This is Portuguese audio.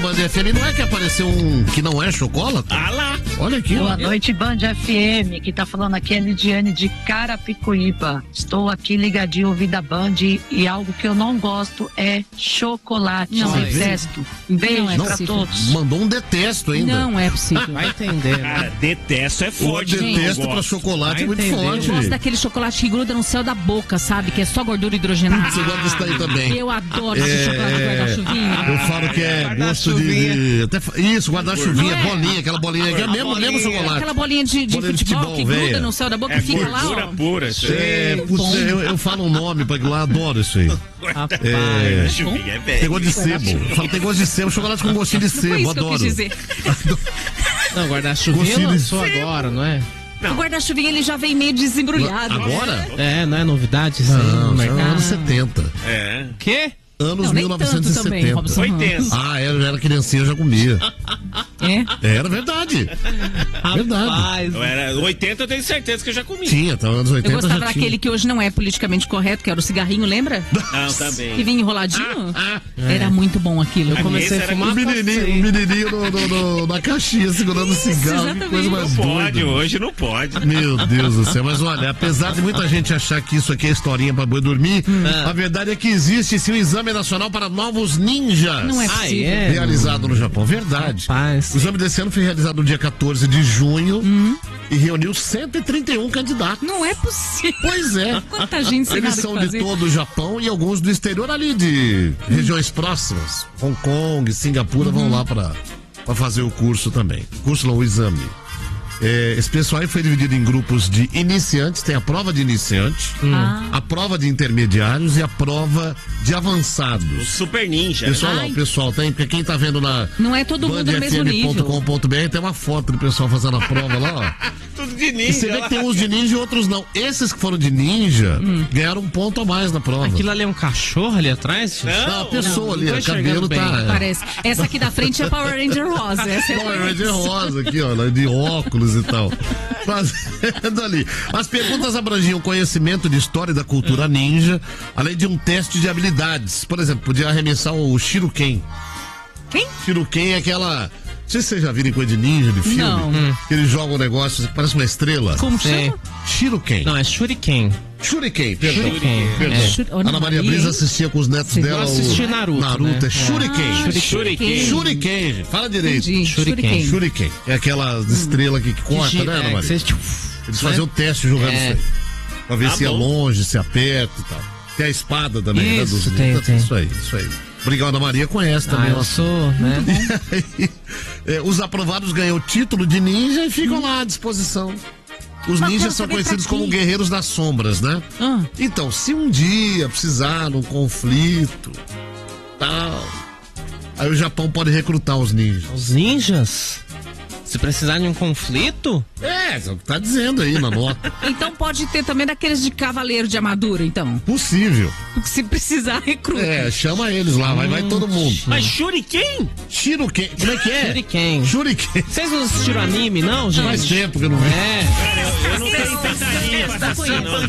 Band FM não é que apareceu um que não é chocolate? Ah lá! Olha aqui. Boa noite, Band FM. Que tá falando aqui é Lidiane de Carapicuíba. Estou aqui ligadinho ouvindo a Band e algo que eu não gosto é chocolate. Não eu é detesto. Beijo Não é pra possível. todos. Mandou um detesto ainda. Não é possível. Vai entender, né? Cara, detesto é forte. O detesto pra chocolate Vai é muito entender. forte. Eu gosto daquele chocolate que gruda no céu da boca, sabe? Que é só gordura hidrogenada. Você gosta disso daí também. Eu adoro esse chocolate guarda-chuvinha. Eu falo que é gosto de isso, guarda-chuvinha, bolinha, aquela bolinha que é mesmo chocolate. Aquela bolinha de Bolinha de futebol que velha. gruda no céu da boca É e fica lá, gordura ó. pura. Putz, eu falo um nome pra lá, adoro isso aí. Chuvinha é velho. Tem gosto de sebo. Eu falo, tem gosto de sebo, chocolate com gostinho de Não foi sebo, isso que eu adoro. quis dizer. Não, guarda-chuvinha Gostei lançou agora, não é? O guarda-chuvinha ele já vem meio desembrulhado. Agora? É, não é novidade isso aí Não, no isso é mercado. anos 70. É. Quê? Anos Não, nem tanto também, 1970. Robson. 80. Ah, eu era criancinha, eu já comia. Era verdade. Verdade. Rapaz, Eu era 80, eu tenho certeza que eu já comi. Tinha, até anos 80 Eu gostava já daquele que hoje não é politicamente correto, que era o cigarrinho, lembra? Não, também. Que vinha enroladinho. Era muito bom aquilo. eu comecei Esse a era fumar O menininho na caixinha segurando cigarro, que coisa mais Não pode, doida. hoje não pode. Meu Deus do céu, mas olha, apesar de muita gente achar que isso aqui é historinha pra boi dormir, a verdade é que existe sim um exame nacional para novos ninjas. Não é Ah, possível. é? Realizado no Japão, verdade. Rapaz. O exame desse ano foi realizado no dia 14 de junho e reuniu 131 candidatos. Não é possível. Pois é. Quanta gente sem Eles nada são que de fazer. todo o Japão e alguns do exterior ali de regiões próximas. Hong Kong, Singapura vão lá para fazer o curso também. Curso não, o exame. Esse pessoal aí foi dividido em grupos de iniciantes, tem a prova de iniciante, a prova de intermediários e a prova de O avançados. Super Ninja. Pessoal, lá, Ai. o pessoal tem, porque quem tá vendo na Não é todo mundo no mesmo nível. bandfm.com.br tem uma foto do pessoal fazendo a prova lá, ó. Tudo de E ninja. você vê que tem uns de ninja e outros não. Esses que foram de ninja ganharam um ponto a mais na prova. Aquilo ali é um cachorro ali atrás? Não, a pessoa não ali, tô o cabelo enxergando bem. tá. Parece. Essa aqui da frente é Power Ranger rosa. Essa é Power Ranger rosa aqui, ó, de óculos e tal. Fazendo ali. As perguntas abrangiam conhecimento de história e da cultura ninja, além de um teste de habilidades. Por exemplo, podia arremessar o Shuriken. Quem? Shuriken é aquela. Não sei se vocês já viram em coisa de ninja, de filme. Não. Que eles jogam um negócio que parece uma estrela. Como Sei. chama? Shuriken. Não, é Shuriken. Shuriken, perdão. Shuriken. Perdão. É. Ana Maria Brisa assistia com os netos Sim. dela. Eu assisti Naruto, né? É Shuriken. Shuriken. Shuriken, gente. Fala direito. Entendi. Shuriken. Shuriken. É aquela estrela que corta, né, Ana que Maria? vocês, tipo, Eles faziam o teste jogando É. isso aí. Pra ver Tá se ia bom. longe, se aperta e tal. Tem a espada também, Isso, né? tem. Isso aí, isso aí. Obrigado, Ana Maria conhece também. eu sou, né? Os aprovados ganham o título de ninja e ficam lá à disposição. Os Mas ninjas quero são saber conhecidos pra quê? como guerreiros das sombras, né? Ah. Então, se um dia precisar num conflito, tal, aí o Japão pode recrutar os ninjas. Os ninjas? Se precisar de um conflito? É o que tá dizendo aí na nota. Então pode ter também daqueles de cavaleiro de armadura, então. Possível. Porque se precisar, recruta. Chama eles lá, vai todo mundo. Mas Shuriken? Shuriken, como é que é? Shuriken. Shuriken. Vocês não assistiram anime, não, gente? Faz tempo que eu não vi. É. Eu não tenho tanta linha pra assistir, não.